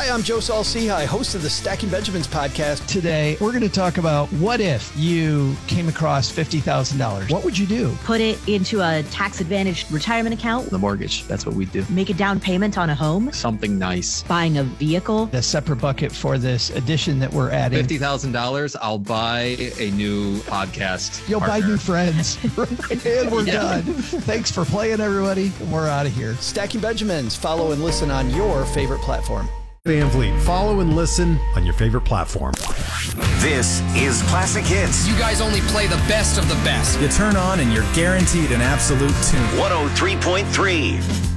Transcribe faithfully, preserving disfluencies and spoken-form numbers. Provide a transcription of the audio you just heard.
Hi, I'm Joe Saul-Sehy, host of the Stacking Benjamins podcast. Today, we're going to talk about what if you came across fifty thousand dollars? What would you do? Put it into a tax-advantaged retirement account. The mortgage, that's what we do. Make a down payment on a home. Something nice. Buying a vehicle. A separate bucket for this addition that we're adding. fifty thousand dollars, I'll buy a new podcast You'll partner. buy new friends. And we're Yeah. done. Thanks for playing, everybody. We're out of here. Stacking Benjamins. Follow and listen on your favorite platform. Van Vliet. Follow and listen on your favorite platform. This is Classic Hits. You guys only play the best of the best. You turn on and you're guaranteed an absolute tune. one oh three point three.